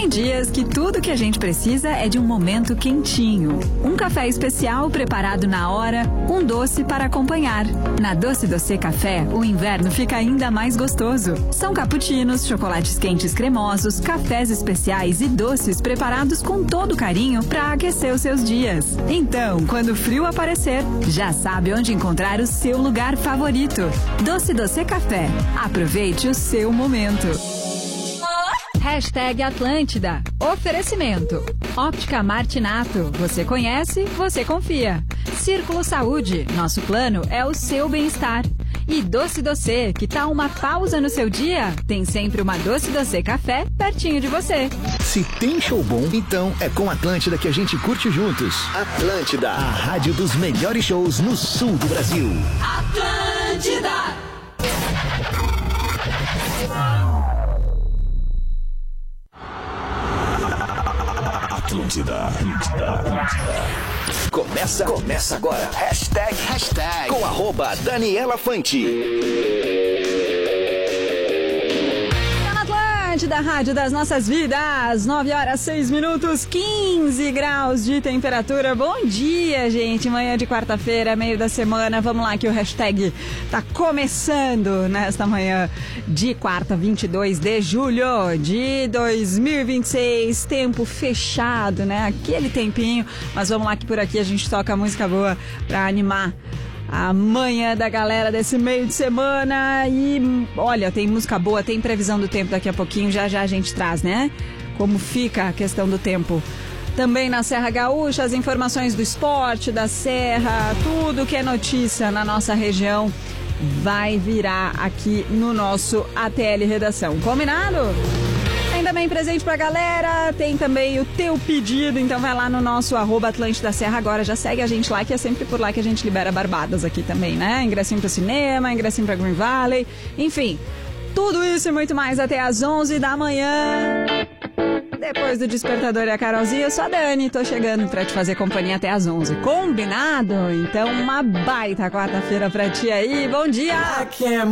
Tem dias que tudo que a gente precisa é de um momento quentinho. Um café especial preparado na hora, um doce para acompanhar. Na Doce Doce Café, o inverno fica ainda mais gostoso. São cappuccinos, chocolates quentes cremosos, cafés especiais e doces preparados com todo carinho para aquecer os seus dias. Então, quando o frio aparecer, já sabe onde encontrar o seu lugar favorito. Doce Doce Café. Aproveite o seu momento. Hashtag Atlântida. Oferecimento. Óptica Martinato. Você conhece, você confia. Círculo Saúde. Nosso plano é o seu bem-estar. E Doce Doce, que tal uma pausa no seu dia? Tem sempre uma Doce Doce Café pertinho de você. Se tem show bom, então é com Atlântida que a gente curte juntos. Atlântida, a rádio dos melhores shows no sul do Brasil. Atlântida! Atlântida. Começa agora. Hashtag com @Daniela Fante. Da rádio das nossas vidas, 9h06, 15 graus de temperatura. Bom dia, gente, manhã de quarta-feira, meio da semana. Vamos lá que o hashtag tá começando nesta manhã de quarta, 22 de julho de 2026. Tempo fechado, né? Aquele tempinho, mas vamos lá que por aqui a gente toca música boa pra animar a manhã da galera desse meio de semana. E olha, tem música boa, tem previsão do tempo daqui a pouquinho, já a gente traz, né? Como fica a questão do tempo. Também na Serra Gaúcha, as informações do esporte, da Serra, tudo que é notícia na nossa região vai virar aqui no nosso ATL Redação. Combinado? Tem também presente pra galera, tem também o teu pedido, então vai lá no nosso @Atlântida Serra agora, já segue a gente lá, que é sempre por lá que a gente libera barbadas aqui também, né? Ingressinho pro cinema, ingressinho pra Green Valley, enfim, tudo isso e muito mais até às 11 da manhã. Depois do Despertador e a Carolzinha, eu sou a Dani, tô chegando pra te fazer companhia até às 11. Combinado? Então uma baita quarta-feira pra ti aí, bom dia!